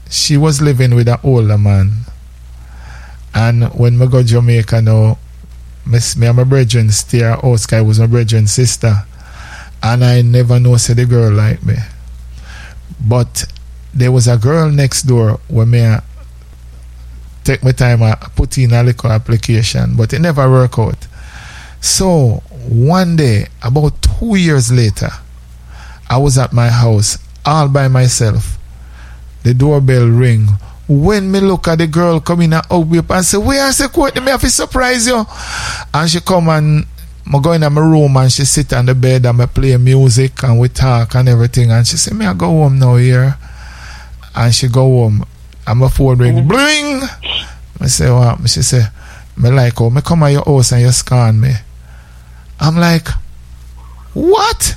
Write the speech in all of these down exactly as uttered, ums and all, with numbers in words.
she was living with an older man. And when we go Jamaica now, miss me and my brethren stay at house, 'cause I was my brethren's sister. And I never know say the girl like me. But there was a girl next door where me uh, take my time I put in a little application, but it never worked out. So one day, about two years later, I was at my house all by myself. The doorbell ring. When me look at the girl coming out up and say, where I say, quote, me have to surprise you. And she come and I go in my room and she sit on the bed and I play music and we talk and everything. And she say, me I go home now here. And she go home and my phone ring. Mm-hmm. Bling! I say, what? She say, me like, oh, me come at your house and you scan me. I'm like, what?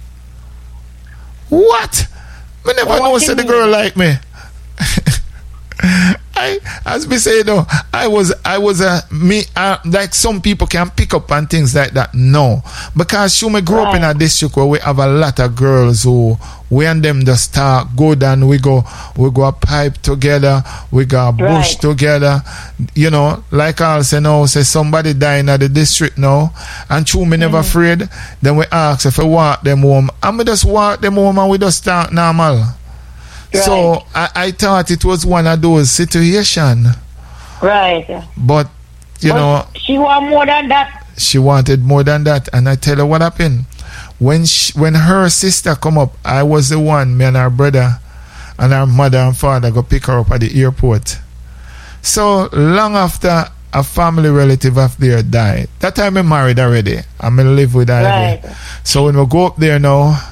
What? Me never well, know say the girl like me. I, as we say though, I was, I was a me uh, like some people can pick up on things like that. No, because she me grew right. up in a district where we have a lot of girls who we and them just start good and we go, we go a pipe together, we go a bush right. together. You know, like I say now, say somebody dying at the district now, and true me never mm. afraid. Then we ask if we walk them home, and we just walk them home and we just start normal. Right. So I, I thought it was one of those situations. Right. But, you but know... she wanted more than that. She wanted more than that. And I tell her what happened. When she, when her sister come up, I was the one, me and her brother and her mother and father go pick her up at the airport. So long after a family relative of theirs died, that time I'm married already. I'm going to live with her. Right. So when we go up there now...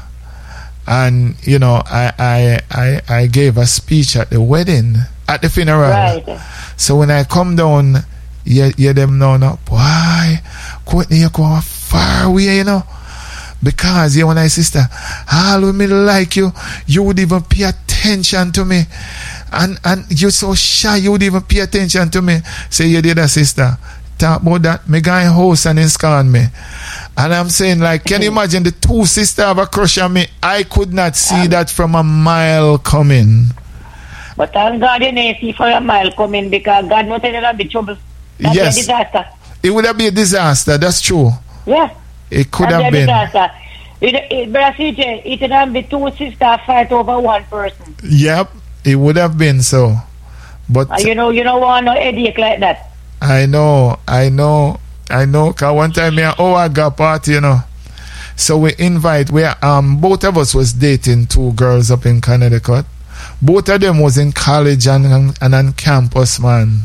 And you know, I, I I I gave a speech at the wedding, at the funeral. Right. So when I come down, you, you them know, no, why? Courtney, you come far away, you know, because you and my sister, all of me like you, you would even pay attention to me, and and you're so shy, you would even pay attention to me. Say you did a sister. Talk about that, me guy house and in scan me. And I'm saying, like, can you imagine the two sisters have a crush on me? I could not see um, that from a mile coming. But thank God you didn't see for a mile coming, because God knows that would be trouble. That's yes. a disaster. It would have been a disaster, that's true. Yeah. It could that's have been. A disaster. It, it, but C J, it would have been two sisters fight over one person. Yep, it would have been so. But uh, you know, you don't want no headache like that. I know, I know. I know, cause one time me and Howard got party, you know. So we invite, we um both of us was dating two girls up in Connecticut. Both of them was in college and, and, and on campus, man.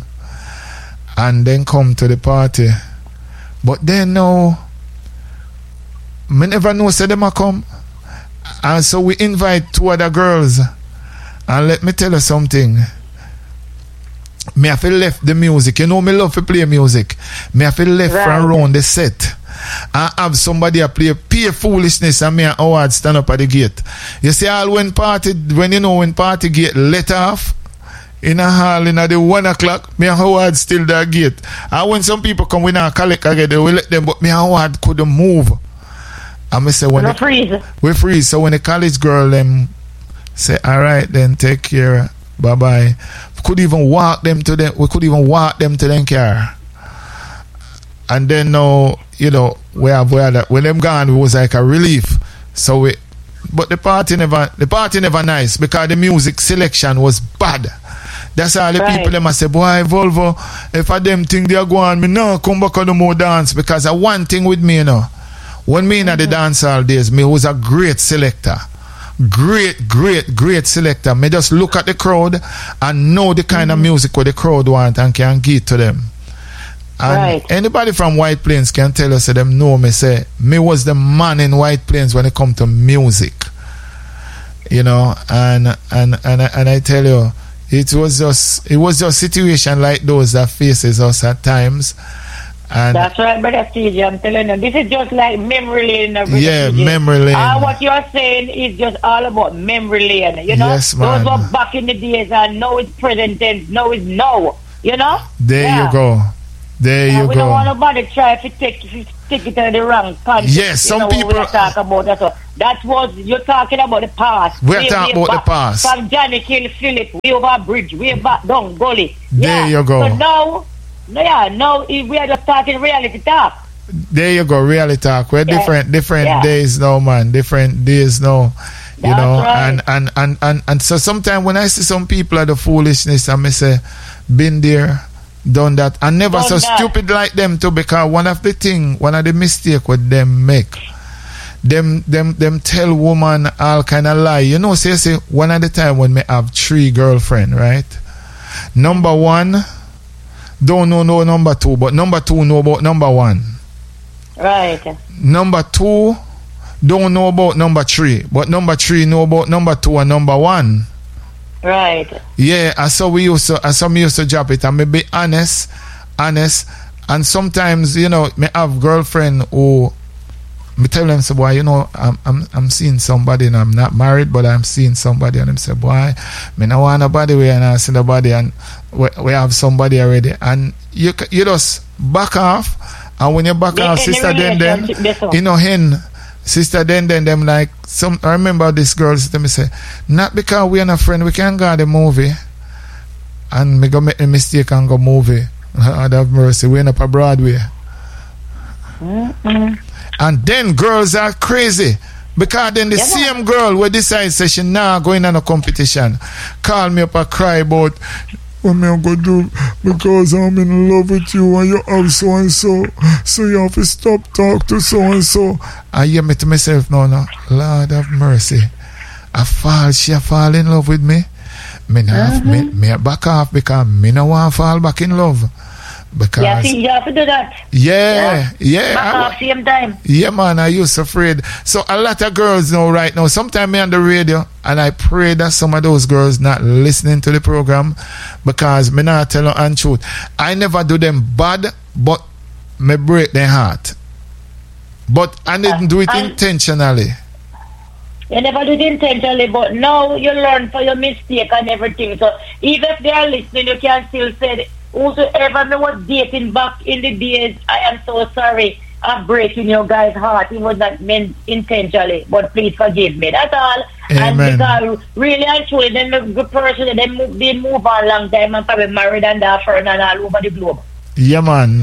And then come to the party. But then now, me never know say them a come. And so we invite two other girls. And let me tell you something. Me have to left the music. You know me love to play music. Me have to left right. from around the set and have somebody a play pure foolishness and me and Howard stand up at the gate. You see all when party, when you know when party gate let off in a hall in at the one o'clock, me and Howard still there gate. And when some people come we now collect again, they will let them, but me and Howard couldn't move. And me say when we the, freeze. We freeze. So when the college girl them say, alright then take care. Bye bye. We could even walk them to them. We could even walk them to them car. And then now, you know, we have we had a, when them gone, it was like a relief. So we, but the party never, the party never nice because the music selection was bad. That's all the right. people them say, boy, Volvo, if I them think they are going, me no come back on the more dance because I one thing with me, you know, when me in at the dance all days, me was a great selector. Great, great, great selector. Me just look at the crowd and know the kind mm-hmm. of music what the crowd want and can give to them. And right. anybody from White Plains can tell us, say them know me, say, me was the man in White Plains when it come to music. You know, and and and and I tell you, it was just it was just situation like those that faces us at times. And that's right, brother C J. I'm telling you, this is just like memory lane. Yeah, memory lane. All what you're saying is just all about memory lane. You know, yes, man. Those were back in the days, and now it's present tense. Now it's now. You know. There yeah. you go. There and you we go. We don't want nobody try to take stick it in the wrong context. Yes, some you know, people we talk about that. So that was you're talking about the past. We're talking about the past. From Johnny kill Philip, way over bridge, way back down gully. There yeah. you go. So now, yeah, now we are just talking reality talk. There you go, reality talk. We're yeah. different, different yeah. days now, man. Different days now. You That's know, right. and, and, and, and, and so sometimes when I see some people at the foolishness, I may say, been there, done that, and never done so that. stupid like them too, because one of the thing, one of the mistake what them make, them them them tell woman all kind of lie. You know, say say one at the time when me have three girlfriend, right? Number one don't know no number two, but number two know about number one. Right. Number two don't know about number three, but number three know about number two and number one. Right. Yeah, I saw we used to I saw me used to drop it and me be honest, honest. And sometimes, you know, me have girlfriend who me tell them say, boy, you know, I'm I'm I'm seeing somebody and I'm not married, but I'm seeing somebody, and them say, boy, me no want nobody way and I see nobody, and we, we have somebody already, and you you just back off, and when you back They off, in the sister then then relationship, that's you know hen sister then then them like some. I remember this girl said to me say, not because we are not friend, we can go to the movie, and me go make a mistake and go movie. God have mercy, we end up a Broadway. Mm-mm. And then girls are crazy, because then the Yeah, same girl will decide say she nah going on a competition, call me up and cry about what me I'm gonna do because I'm in love with you and you have so and so, so you have to stop talk to so and so. I hear me to myself, no no, Lord have mercy, I fall, she a fall in love with me. Me nah Mm-hmm. me, me back off because me no want fall back in love. Because Yeah, see, you have to do that. yeah, yeah. Back I- off same time. yeah, man, I used to afraid. So a lot of girls know right now. Sometimes me on the radio, and I pray that some of those girls not listening to the program, because me not tell them untruth. I never do them bad, but me break their heart. But I didn't do it Uh, I- intentionally. You never did intentionally, but now you learn for your mistake and everything. So even if they are listening, you can still say, whosoever me was dating back in the days, I am so sorry. I'm breaking your guy's heart. It was not meant intentionally, but please forgive me. That's all. Amen. And because really and truly, then the good person, they move, they move on a long time and probably married and have friends and all over the globe. Yeah, man.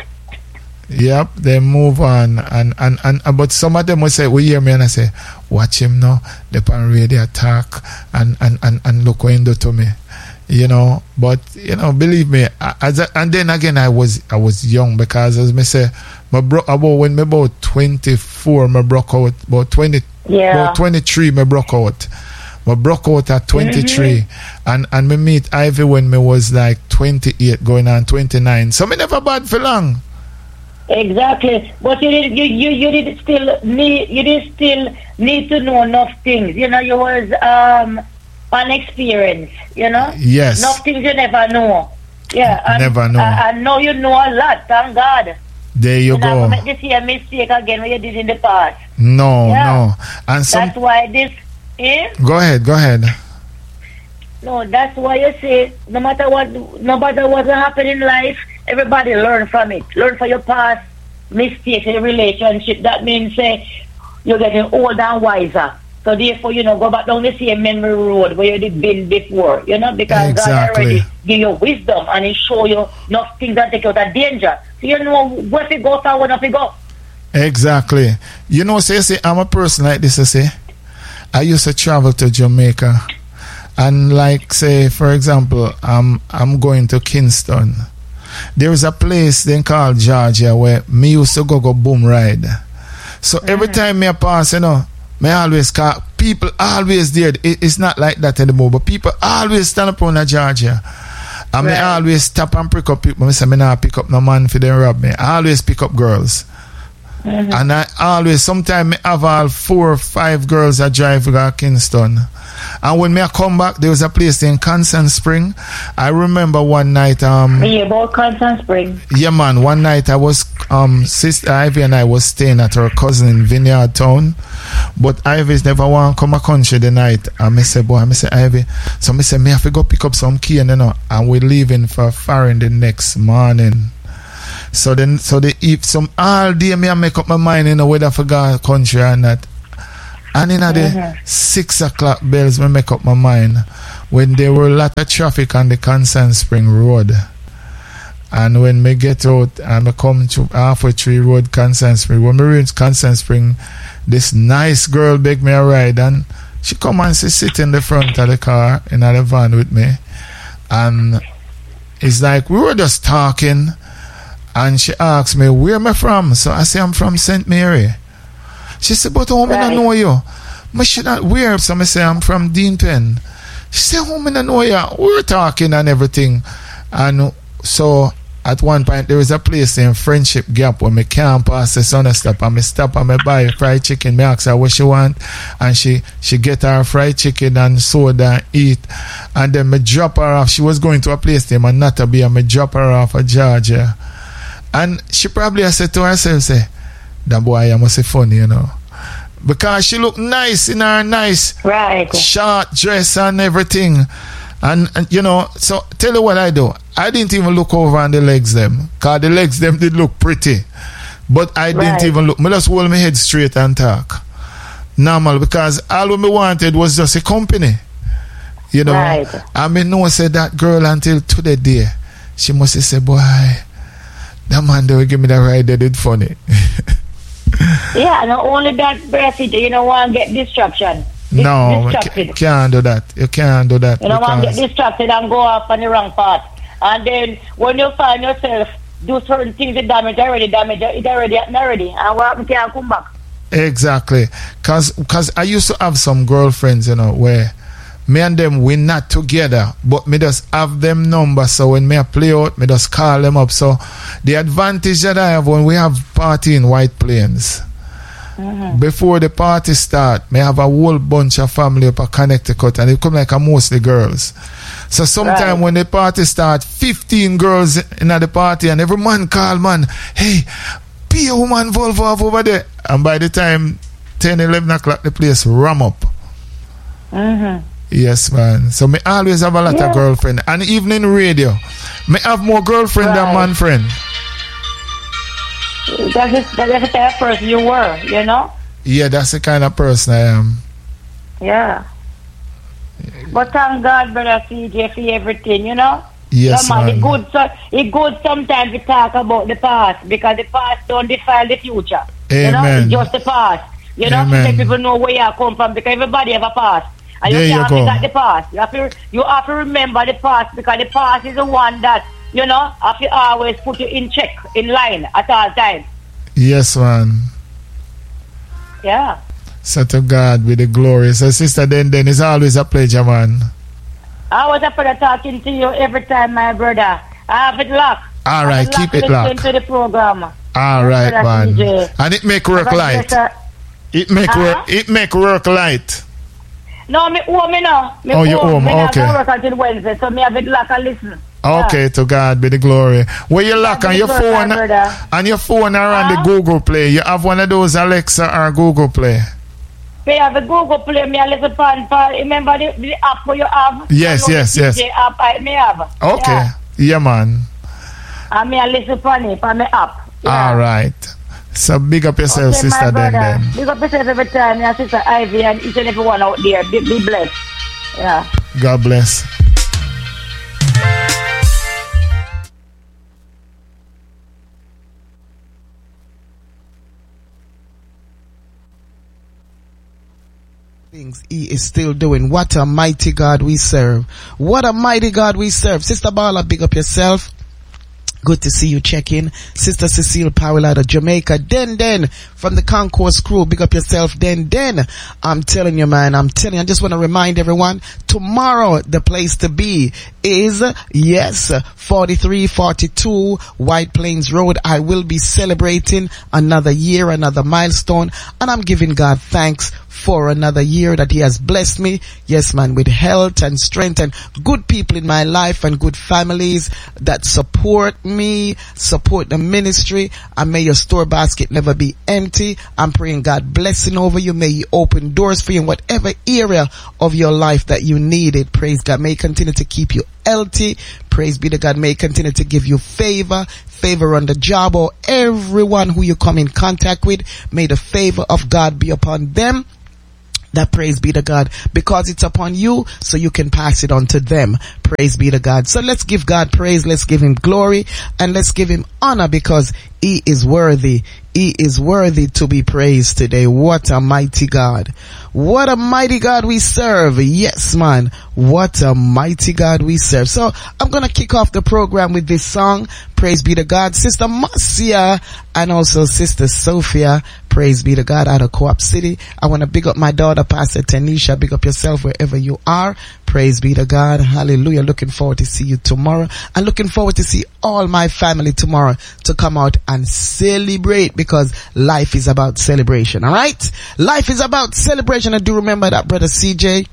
Yep, they move on, and and and uh, but some of them will say, we hear me and I say, watch him now, the pan radio talk, and and and and look what he do to me, you know. But you know, believe me, I, as a, and then again, I was I was young, because as me say, my bro about when me about twenty four, me broke out about twenty, Yeah. about twenty three, me broke out. Me broke out at twenty-three, mm-hmm. and and me meet Ivy when me was like twenty-eight, going on twenty-nine. So me never bad for long. Exactly, but you did you, you you did still need you did still need to know enough things. You know, you was um unexperienced. You know, Yes. enough things you never know. Yeah, and, Never know. I, I know you know a lot. Thank God. There you You're not go. gonna make the same mistake again what you did in the past. No, Yeah. no. And some. That's why this. Eh? Go ahead, go ahead. No, that's why you say no matter what, no matter what happen in life, everybody learn from it. Learn from your past mistakes in a relationship. That means say you're getting older and wiser. So therefore, you know, go back down the same memory road where you did been before. You know, because Exactly. God already give you wisdom and He show you enough things that take you out of danger. So you know where to go forward, where to go. Exactly. You know, say, say, I'm a person like this, I say. I used to travel to Jamaica. And like, say, for example, I'm, I'm going to Kingston. There is a place then called Georgia where me used to go go boom ride. So mm-hmm. every time me pass, you know, me always call, people always there. It, it's not like that anymore, but people always stand up on a Georgia. And right. me always stop and pick up people. Me say, me not pick up no man for them rob me. I always pick up girls. Mm-hmm. And I always, sometimes me have all four or five girls that drive to Kingston. And when me I come back, there was a place in Constant Spring. I remember one night. Um, yeah, about Constant Spring. Yeah, man. One night I was, um, Sister Ivy and I was staying at her cousin in Vineyard Town. But Ivy's never want to come a country the night. And me say, boy, I say, Ivy. So me say, me have to go pick up some key and you know. And we're leaving for foreign the next morning. So then, so the if some all day me I make up my mind in the whether for God country or not. And in the mm-hmm. six o'clock bells, me make up my mind when there were a lot of traffic on the Constant Spring Road. And when me get out and me come to halfway tree road, Constant Spring, when me reach Constant Spring, this nice girl beg me a ride, and she come and she sit in the front of the car in the van with me, and it's like we were just talking, and she asked me where am I from. So I say I'm from Saint Mary. She said, but how right. I don't know you? Me should not where. So I say I'm from Dean Pen. She said, how I don't know you? We were talking and everything, and so at one point there was a place in Friendship Gap where me can't pass the sun stop, and me stop and me buy fried chicken. Me ask her what she want, and she she get her fried chicken and soda and eat, and then me drop her off. She was going to a place named Nataby, and me drop her off at Georgia, and she probably has said to herself, say, that boy I must be funny, you know, because she look nice in her nice right short dress and everything. And, and you know, so tell you what I do. I didn't even look over on the legs them, because the legs them did look pretty, but I didn't right. even look. I just hold my head straight and talk normal, because all what me wanted was just a company, you know. Right. I mean, no one said that girl until today day. She must have said, boy, that man they will give me that ride, they did funny. Yeah, not only that, Breathy, you don't want to get distraction. No, you can't do that. You can't do that. You don't want to get distracted and go off on the wrong path. And then when you find yourself do certain things that damage already, damage it already already, and what happens can't come back. Exactly. Cause, cause I used to have some girlfriends, you know, where me and them we not together, but me just have them number. So when me a play out, me just call them up. So the advantage that I have when we have party in White Plains. Mm-hmm. Before the party start, me have a whole bunch of family up at Connecticut, and it come like a mostly girls. So sometime right. when the party start, fifteen girls in the party, and every man call man, hey, be a woman Volvo over there. And by the time ten, eleven o'clock, the place ram up. Mm-hmm. Yes, man. So me always have a lot yeah. of girlfriend, and evening radio, me have more girlfriend right. than man friend. That's the, that's the type of person you were, you know? Yeah, that's the kind of person I am. Yeah. But thank God, Brother C J, for everything, you know? Yes, yeah, man. man. It's good, so, it's good sometimes to talk about the past, because the past don't define the future. Amen. You know? It's just the past. You know, to let people know where you come from, because everybody have a past. And there you can't you forget the past. You have, to, you have to remember the past, because the past is the one that, you know, have to always put you in check, in line at all times. Yes, man. Yeah. So to God be the glory. So Sister Den Den, it's always a pleasure, man. I was a pleasure talking to you every time, my brother. I have it locked. All right, keep it locked. To the program. All right, man. D J. And it make work light. It make uh-huh. work. It make work light. No, me home me now. Me oh, you home? Me okay. I work until Wednesday, so me have it locked and listen. Okay, yeah. To God be the glory. Where you lock on your phone, on your phone or on the Google Play? You have one of those Alexa or Google Play? Me have a Google Play. Me a little pan. Remember the, the app where you have? Yes, yes, yes. The app I me have. Okay, yeah, yeah man. And me a little pan it on my app. Yeah. All right. So big up yourself, okay, Sister Den Den. Big up yourself every time, your Sister Ivy, and each and every one out there. Be, be blessed. Yeah. God bless. Things he is still doing. What a mighty God we serve. What a mighty God we serve. Sister Bala, big up yourself. Good to see you check in. Sister Cecile Powell out of Jamaica. Den Den from the Concourse crew. Big up yourself, Den Den. I'm telling you, man. I'm telling you. I just want to remind everyone. Tomorrow, the place to be is, yes, forty-three forty-two White Plains Road. I will be celebrating another year, another milestone. And I'm giving God thanks for another year that he has blessed me. Yes, man, with health and strength and good people in my life and good families that support me, support the ministry. And may your store basket never be empty. I'm praying God blessing over you. May he open doors for you in whatever area of your life that you need it. Praise God. May he continue to keep you healthy. Praise be to God. May he continue to give you favor. favor on the job, or everyone who you come in contact with, may the favor of God be upon them. That praise be to God, because it's upon you, so you can pass it on to them. Praise be to God. So let's give God praise, let's give him glory, and let's give him honor, because he is worthy. He is worthy to be praised today. What a mighty God. What a mighty God we serve. Yes, man. What a mighty God we serve. So I'm going to kick off the program with this song. Praise be to God. Sister Marcia and also Sister Sophia. Praise be to God, out of Co-op City. I want to big up my daughter, Pastor Tanisha. Big up yourself wherever you are. Praise be to God. Hallelujah. Looking forward to see you tomorrow. And looking forward to see all my family tomorrow to come out and celebrate, because life is about celebration. All right? Life is about celebration. And do remember that, Brother C J,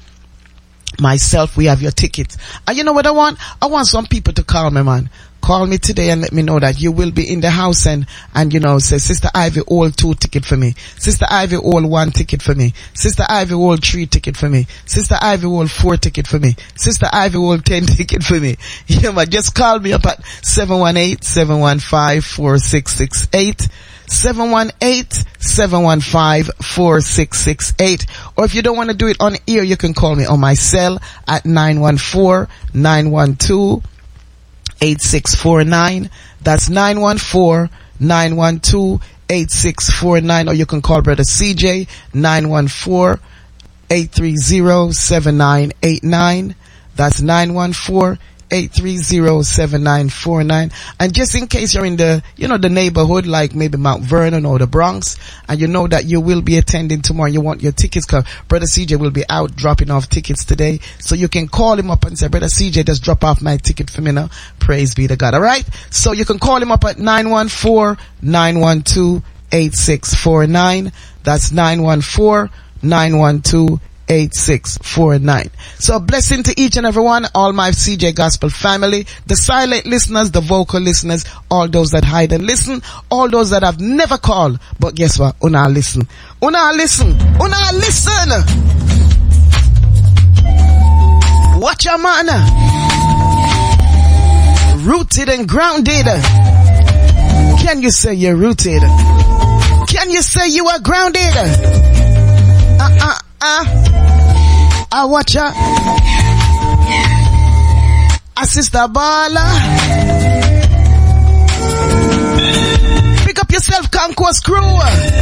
myself, we have your tickets. And you know what I want? I want some people to call me, man. Call me today and let me know that you will be in the house, and, and you know, say, Sister Ivy, all two ticket for me. Sister Ivy, all one ticket for me. Sister Ivy, all three ticket for me. Sister Ivy, all four ticket for me. Sister Ivy, all ten ticket for me. Yeah, man, just call me up at seven one eight, seven one five, four six six eight. seven one eight, seven one five, four six six eight. Or if you don't want to do it on air, you can call me on my cell at nine one four, nine one two, eight six four nine. That's nine one four, nine one two, eight six four nine. Or you can call Brother C J, nine one four, eight three zero, seven nine eight nine. That's nine one four, eight three zero, seven nine four nine. And just in case you're in the, you know, the neighborhood, like maybe Mount Vernon or the Bronx, and you know that you will be attending tomorrow, you want your tickets, cause Brother C J will be out dropping off tickets today. So you can call him up and say, Brother C J, just drop off my ticket for me now. Praise be to God. Alright? So you can call him up at nine one four, nine one two, eight six four nine. That's nine one four, nine one two, eight six four nine. So blessing to each and every one, all my C J Gospel family, the silent listeners, the vocal listeners, all those that hide and listen, all those that have never called, but guess what? Una listen. Una listen. Una listen. Watch your man. Rooted and grounded. Can you say you're rooted? Can you say you are grounded? Uh uh uh. I watch ya. A Sister Bala. Pick up yourself, Concourse crew.